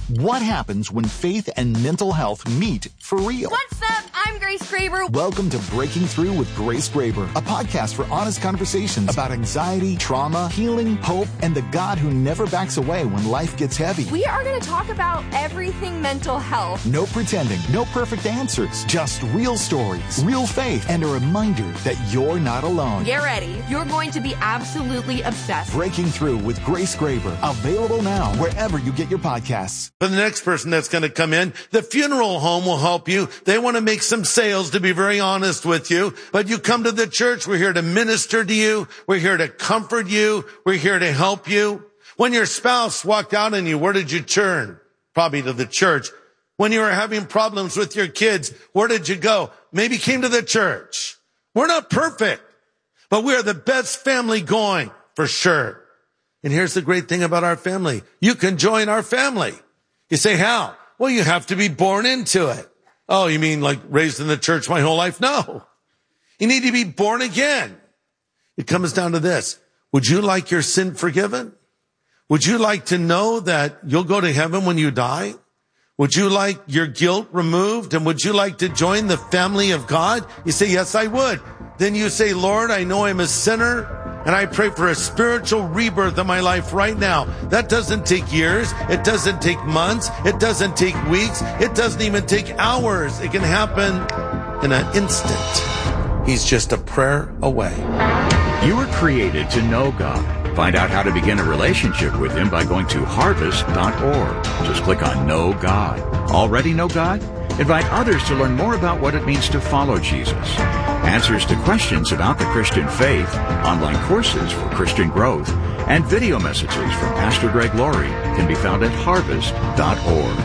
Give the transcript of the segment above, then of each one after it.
What happens when faith and mental health meet for real? What's up? I'm Grace Graber. Welcome to Breaking Through with Grace Graber, a podcast for honest conversations about anxiety, trauma, healing, hope, and the God who never backs away when life gets heavy. We are going to talk about everything mental health. No pretending, no perfect answers, just real stories, real faith, and a reminder that you're not alone. Get ready. You're going to be absolutely obsessed. Breaking Through with Grace Graber, available now wherever you get your podcasts. For the next person that's going to come in, the funeral home will help you. They want to make some sales, to be very honest with you. But you come to the church, we're here to minister to you. We're here to comfort you. We're here to help you. When your spouse walked out on you, where did you turn? Probably to the church. When you were having problems with your kids, where did you go? Maybe came to the church. We're not perfect, but we are the best family going, for sure. And here's the great thing about our family. You can join our family. You say, how? Well, you have to be born into it. Oh, you mean like raised in the church my whole life? No. You need to be born again. It comes down to this. Would you like your sin forgiven? Would you like to know that you'll go to heaven when you die? Would you like your guilt removed? And would you like to join the family of God? You say, yes, I would. Then you say, Lord, I know I'm a sinner, and I pray for a spiritual rebirth in my life right now. That doesn't take years. It doesn't take months. It doesn't take weeks. It doesn't even take hours. It can happen in an instant. He's just a prayer away. You were created to know God. Find out how to begin a relationship with Him by going to harvest.org. Just click on Know God. Already know God? Invite others to learn more about what it means to follow Jesus. Answers to questions about the Christian faith, online courses for Christian growth, and video messages from Pastor Greg Laurie can be found at harvest.org.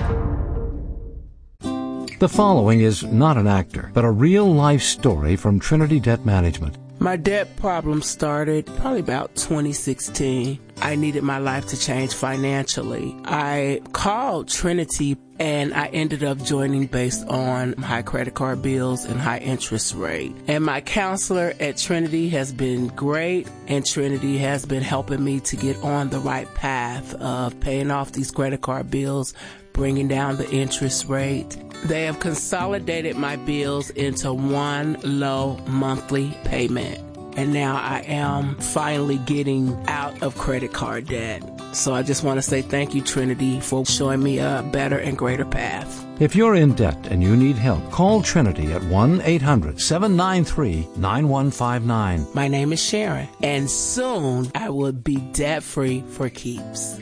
The following is not an actor, but a real-life story from Trinity Debt Management. My debt problem started probably about 2016. I needed my life to change financially. I called Trinity and I ended up joining based on high credit card bills and high interest rate. And my counselor at Trinity has been great, and Trinity has been helping me to get on the right path of paying off these credit card bills, bringing down the interest rate. They have consolidated my bills into one low monthly payment. And now I am finally getting out of credit card debt. So I just want to say thank you, Trinity, for showing me a better and greater path. If you're in debt and you need help, call Trinity at 1-800-793-9159. My name is Sharon, and soon I will be debt-free for keeps.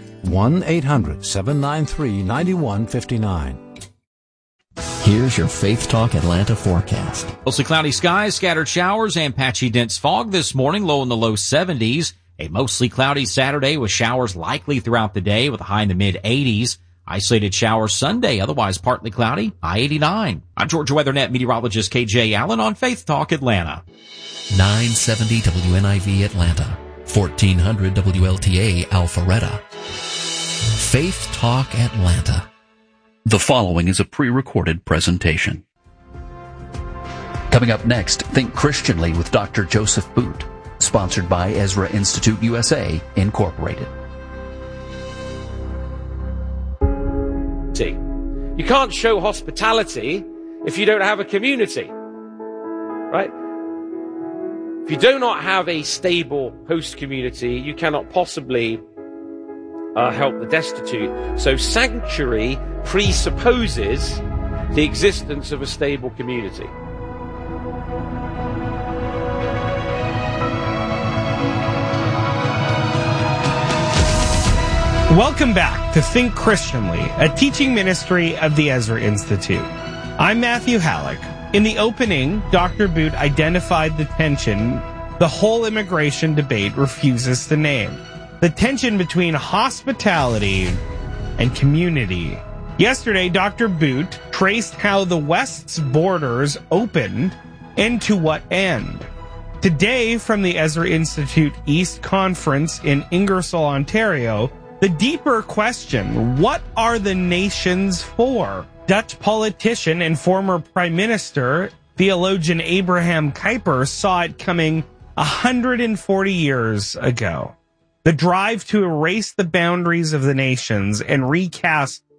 1-800-793-9159. Here's your Faith Talk Atlanta forecast. Mostly cloudy skies, scattered showers, and patchy dense fog this morning, low in the low 70s. A mostly cloudy Saturday with showers likely throughout the day with a high in the mid-80s. Isolated showers Sunday, otherwise partly cloudy, high 89. I'm Georgia Weather Net meteorologist KJ Allen on Faith Talk Atlanta. 970 WNIV Atlanta, 1400 WLTA Alpharetta. Faith Talk Atlanta. The following is a pre-recorded presentation. Coming up next, Think Christianly with Dr. Joseph Boot, sponsored by Ezra Institute USA, Incorporated. You can't show hospitality if you don't have a community, right? If you do not have a stable host community, you cannot possibly help the destitute. So sanctuary presupposes the existence of a stable community. Welcome back to Think Christianly, a teaching ministry of the Ezra Institute. I'm Matthew Halleck. In the opening, Dr. Boot identified the tension the whole immigration debate refuses to name. The tension between hospitality and community. Yesterday, Dr. Boot traced how the West's borders opened and to what end. Today, from the Ezra Institute East Conference in Ingersoll, Ontario, the deeper question, what are the nations for? Dutch politician and former Prime Minister, theologian Abraham Kuyper, saw it coming 140 years ago. The drive to erase the boundaries of the nations and recast